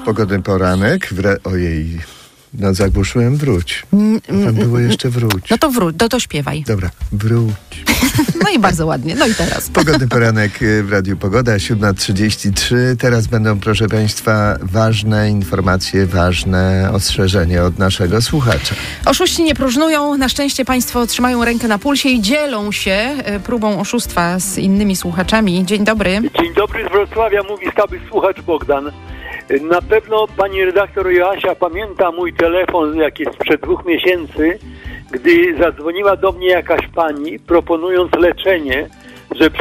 Pogodny poranek. Ojej, no zagłuszyłem wróć. Tam było jeszcze wróć. No to wróć, to śpiewaj. Dobra, wróć. No i bardzo ładnie, no i teraz. Pogodny poranek w Radiu Pogoda, 7:33. Teraz będą, proszę Państwa, ważne informacje, ważne ostrzeżenie od naszego słuchacza. Oszuści nie próżnują. Na szczęście Państwo trzymają rękę na pulsie i dzielą się próbą oszustwa z innymi słuchaczami. Dzień dobry. Dzień dobry, z Wrocławia mówi stały słuchacz Bogdan. Na pewno pani redaktor Joasia pamięta mój telefon jakiś sprzed 2 miesięcy, gdy zadzwoniła do mnie jakaś pani, proponując leczenie